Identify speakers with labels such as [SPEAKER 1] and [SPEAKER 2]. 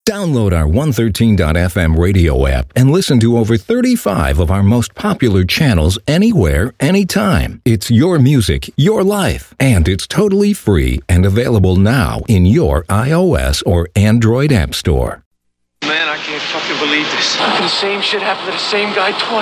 [SPEAKER 1] Download our 113.fm radio app and listen to over 35 of our most popular channels anywhere, anytime. It's your music, your life, and it's totally free and available now in your iOS or Android app store.
[SPEAKER 2] Man, I can't fucking believe this. The same shit happened to the same guy twice.